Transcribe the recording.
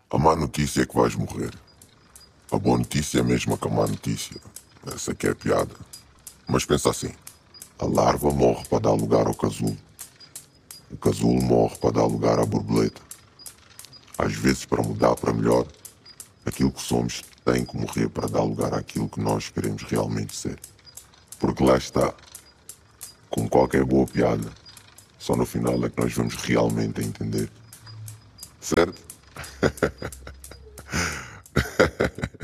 A má notícia é que vais morrer. A boa notícia é mesmo que a má notícia. Essa que é a piada. Mas pensa assim. A larva morre para dar lugar ao casulo. O casulo morre para dar lugar à borboleta. Às vezes, para mudar para melhor, aquilo que somos tem que morrer para dar lugar àquilo que nós queremos realmente ser. Porque lá está. Como qualquer boa piada, só no final é que nós vamos realmente entender. Certo?